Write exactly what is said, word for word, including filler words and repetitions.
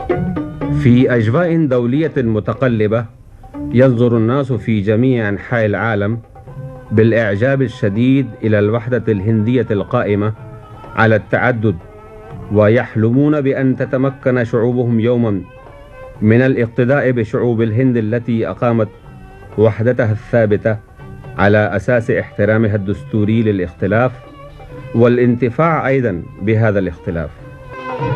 في أجواء دولية متقلبة، ينظر الناس في جميع أنحاء العالم بالإعجاب الشديد إلى الوحدة الهندية القائمة على التعدد، ويحلمون بأن تتمكن شعوبهم يوما من الاقتداء بشعوب الهند التي أقامت وحدتها الثابتة على أساس احترامها الدستوري للاختلاف والانتفاع أيضا بهذا الاختلاف.